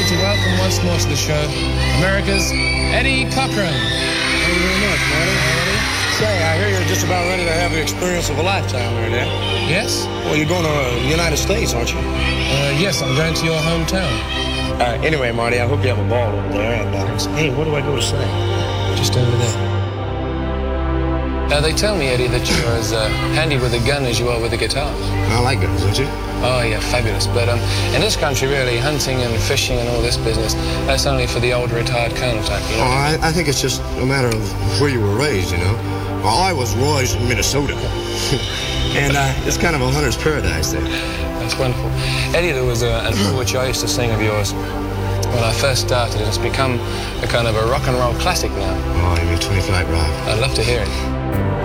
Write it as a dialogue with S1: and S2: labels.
S1: to welcome once more to the show America's Eddie Cochran.
S2: Thank you very much, Marty. Say, I hear you're just about ready to have the experience of a lifetime there, Dad.
S1: Yes?
S2: Well, you're going to the United States, aren't you?
S1: Yes, I'm going to your hometown.
S2: Anyway, Marty, I hope you have a ball over there. And hey, where do I go to sing?
S1: Just over there. They tell me, Eddie, that you're as handy with a gun as you are with a guitar.
S2: I like guns, don't you?
S1: Oh, yeah, fabulous. But in this country, really, hunting and fishing and all this business, that's only for the old retired colonel type, you know?
S2: Oh, I think it's just a matter of where you were raised, you know? Well, I was raised in Minnesota. And it's kind of a hunter's paradise there.
S1: That's wonderful. Eddie, there was an old which I used to sing of yours when I first started, and it's become a kind of a rock and roll classic now.
S2: Oh, you mean 20 Flight Rock?
S1: I'd love to hear it.